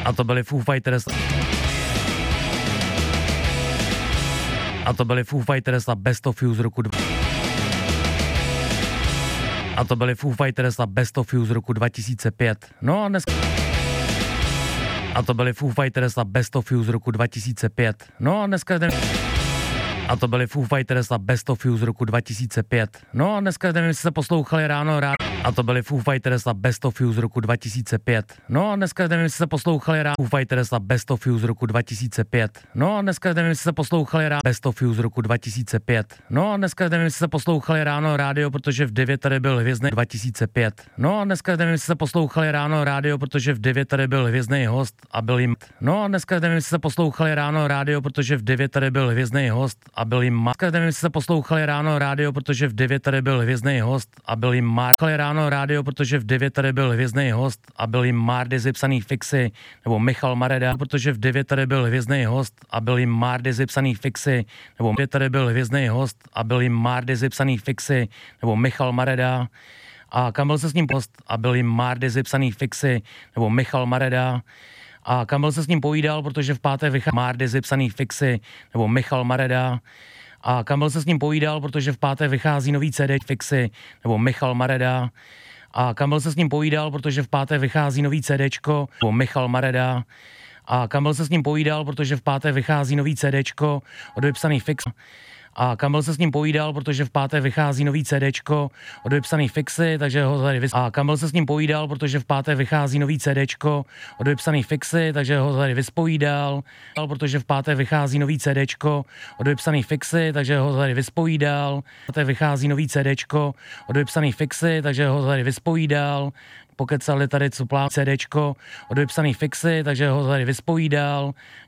A to byli Foo Fighters. A to byli Foo Fighters a Best of You z roku 2000. A to byli Foo Fighters a Best of You z roku 2005. No a dneska... A to byli Foo Fighters a Best of You z roku 2005. No a dneska... A to byli Foo Fighters a Best of You z roku 2005. No a dneska, nevím, jestli se poslouchali ráno. A to byli Foo Fighters a Best of You z roku 2005. No a dneska, nevím, jestli se poslouchali ráno. Foo Fighters a Best of You z roku 2005. No a dneska, nevím, jestli se poslouchali ráno. Best of You z roku 2005. No a dneska, nevím, jestli se poslouchali ráno rádio, protože v 9 tady byl Hvězdný 2005. No a dneska, nevím, jestli se poslouchali ráno rádio, protože v 9 tady byl Hvězdný host a byl jim... No a dneska, nevím, jestli se poslouchali ráno rádio, protože v 9 tady byl Hvězdný host a byl jim Dneska, nevím, jestli se poslouchali ráno rádio, protože v 9 tady byl Hvězdný host a byl jim ráno rádio, protože v 9 tady byl Hvězdný host a byl jim Mardy psaný fixy, nebo Michal Mareda, protože v 9 tady byl Hvězdný host a byl jim Mardy psaný fixy, nebo 9 tady byl Hvězdný host a byl jim Mardy psaný fixy, nebo Michal Mareda. A kam byl se s ním post a byl jim Mardy psaný fixy, nebo Michal Mareda. A Kamil se s ním povídal, protože v páté vychází Mardy psaný fixy, nebo Michal Mareda. A Kamil se s ním povídal, protože v páté vychází nový CD fixy, nebo Michal Mareda. A Kamil se s ním povídal, protože v páté vychází nový CDčko, nebo Michal Mareda. A Kamil se s ním povídal, protože v páté vychází nový CDčko od vypsaný fix. A Kamil se s ním povídal, protože v páté vychází nový CDčko od vypsaný fixy, takže ho tady A Kamil se s ním povídal, protože v páté vychází nový CDčko od vypsaný fixy, takže ho tady vyspovídal, protože v páté vychází nový CDčko od vypsaný fixy, takže ho tady vyspovídal. V páté vychází nový CDčko od vypsaný fixy, takže ho tady vyspovídal. Pokecali tady, co plán CDčko od vypsaný fixy, takže ho tady vyspovídal.